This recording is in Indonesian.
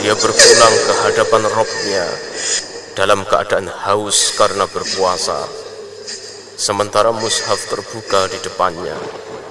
Dia berpulang ke hadapan Robnya dalam keadaan haus karena berpuasa, sementara mushaf terbuka di depannya.